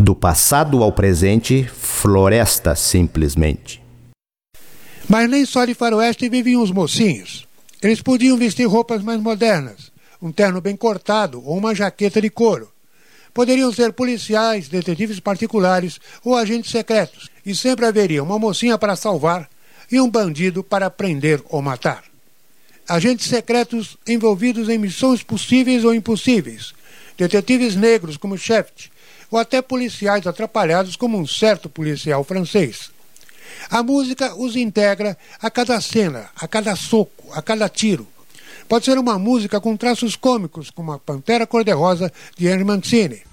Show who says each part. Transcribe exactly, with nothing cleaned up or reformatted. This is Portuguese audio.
Speaker 1: Do passado ao presente, floresta simplesmente.
Speaker 2: Mas nem só de faroeste viviam os mocinhos. Eles podiam vestir roupas mais modernas, um terno bem cortado ou uma jaqueta de couro. Poderiam ser policiais, detetives particulares ou agentes secretos, e sempre haveria uma mocinha para salvar e um bandido para prender ou matar. Agentes secretos envolvidos em missões possíveis ou impossíveis, detetives negros como Shaft, ou até policiais atrapalhados como um certo policial francês. A música os integra a cada cena, a cada soco, a cada tiro. Pode ser uma música com traços cômicos, como a Pantera Cor-de-Rosa de Henry Mancini,